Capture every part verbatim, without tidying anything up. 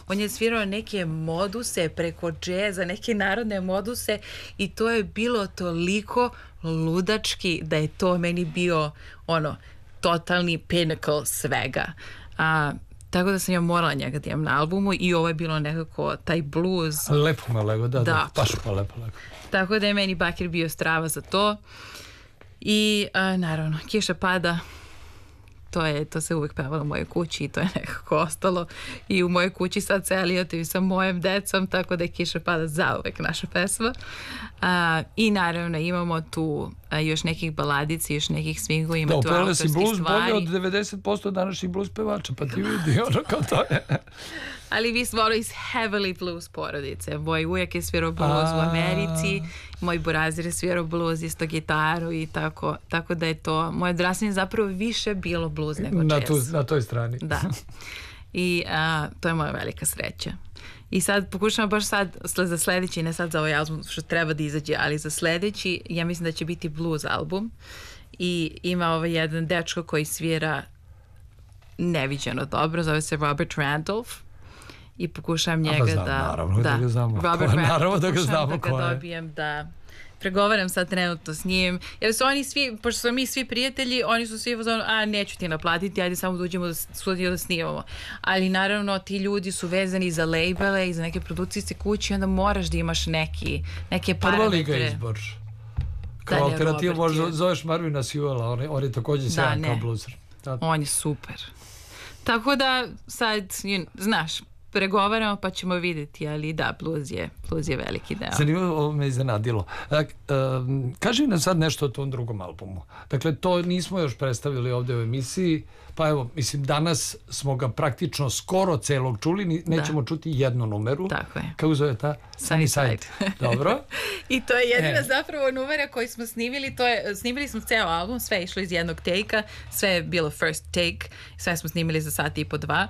on je svirao neke moduse preko džeza, neke narodne moduse i to je bilo toliko ludački da je to meni bio ono totalni pinnacle svega. A, tako da sam ja morala njega da imam na albumu i ovo je bilo nekako taj blues. Lepo me lego, da, da, da. baš pa lepo lego. Tako da je meni Bakir bio strava za to. I a, naravno, Kiša pada, to je, to se uvijek pevalo u mojoj kući i to je nekako ostalo i u mojoj kući sad se Eliotovi sa mojim decom, tako da je Kiša pada zauvek naša pesma. A, i naravno imamo tu a, još nekih baladici, još nekih swingu, ima da, tu autorskih stvari. Da, upele si blues bolje od devedeset posto današnjih blues pevača, pa ti vidi ono kao to je. Ali vi smo iz heavily blues porodice. Moj ujak je svirao blues u Americi, moj burazir je svirao blues, isto gitaru i tako, tako da je to, moje odrastanje zapravo više bilo blues nego na jazz. Tu, na toj strani. Da. I a, to je moja velika sreća. I sad pokušamo baš sad za sledeći, ne sad za ovaj album što treba da izađe, ali za sledeći ja mislim da će biti blues album i ima ovaj jedan dečko koji svira neviđeno dobro, zove se Robert Randolph i pokušam njega znam, da... naravno da ga znamo. Robert Ko, Randolph, naravno da ga znamo da ga dobijem, da pregovaram sad trenutno s njim, jer su oni svi, pošto smo mi svi prijatelji, oni su svi uzmano, a neću ti naplatiti, ajde samo da uđemo da studio da snimamo. Ali naravno ti ljudi su vezani za labele i za neke produkcijske kuće i onda moraš da imaš neki, neke parametre. Prva liga izbor. Kao alternativu možda zoveš Marvina Sewella, on, on je također sjajan kao bluzer. Da. On je super. Tako da sad, you, znaš, pregovaramo pa ćemo vidjeti, ali da, blues je, blues je veliki deo. Zanimljivo, ovo me iznenadilo. Um, kaži nam sad nešto o tom drugom albumu. Dakle, to nismo još predstavili ovdje u emisiji, pa evo, mislim, danas smo ga praktično skoro celog čuli, nećemo da. čuti jednu numeru. Tako je. Kako zove ta? Sunny Side. Dobro. I to je jedina e. zapravo numera koju smo snimili, to je, snimili smo ceo album, sve je išlo iz jednog take-a, sve je bilo first take, sve smo snimili za sat i po dva.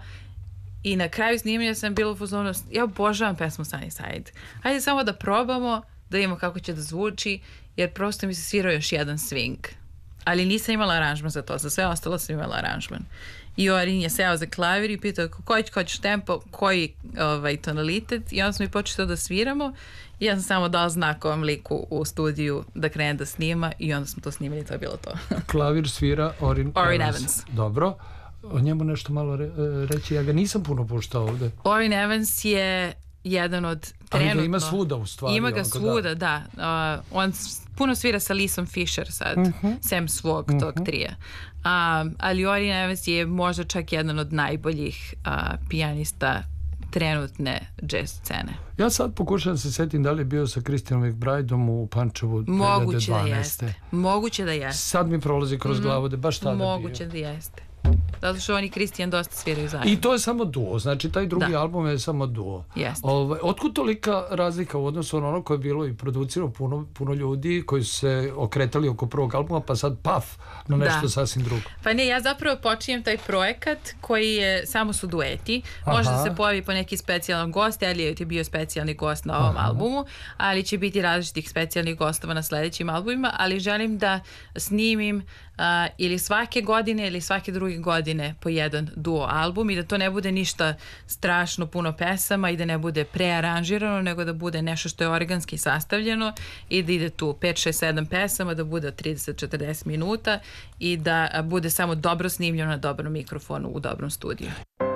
I na kraju snimanja sam bila u fazonu, ja obožavam pesmu Sunny Side. Hajde samo da probamo, da vidimo kako će da zvuči, jer prosto mi se svirao još jedan swing. Ali nisam imala aranžman za to, za sve ostalo sam imala aranžman. I Orin je seo za klavir i pitao koji ćeš tempo, koji ovaj, tonalitet i onda smo i počeli da sviramo i ja sam samo dala znak ovom liku u studiju da krene da snima i onda smo to snimili i to je bilo to. Klavir svira Orin, Orin Evans. Evans. Dobro. O njemu nešto malo re, reći, ja ga nisam puno puštao ovde. Orin Evans je jedan od trenutno... Ali ga ima svuda u stvari. Ima ga svuda, da. da. Uh, on puno svira sa Lisom Fisher sad, uh-huh. sem svog uh-huh. tog trija. Uh, ali Orin Evans je možda čak jedan od najboljih uh, pijanista trenutne jazz scene. Ja sad pokušam da se setim da li je bio sa Christianom McBrideom u Pančevu dve hiljade dvanaeste. Moguće da jeste. Moguće da jeste. Sad mi prolazi kroz mm-hmm. glavu da baš tada bio. Moguće da jeste. Zato što oni i Christian dosta sviraju zajedno. I to je samo duo, znači taj drugi da. album je samo duo. Jeste. Ovaj, otkud tolika razlika u odnosu na ono koje je bilo i producirano puno, puno ljudi koji su se okretali oko prvog albuma, pa sad paf, na nešto da. sasvim drugo. Pa ne, ja zapravo počinjem taj projekat koji je, samo su dueti. Možda Aha. se pojavi po neki specijalan gost, Elliot je bio specijalni gost na ovom Aha. albumu, ali će biti različitih specijalnih gostova na sledećim albumima, ali želim da snimim uh, ili svake godine ili svake druge godine po jedan duo album i da to ne bude ništa strašno puno pesama i da ne bude prearanžirano, nego da bude nešto što je organski sastavljeno i da ide tu pet, šest, sedam pesama, da bude trideset do četrdeset minuta i da bude samo dobro snimljeno na dobrom mikrofonu u dobrom studiju.